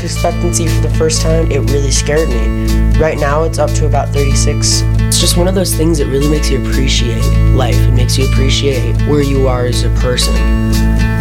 expectancy for the first time, it really scared me. Right now it's up to about 36. It's just one of those things that really makes you appreciate life. It makes you appreciate where you are as a person.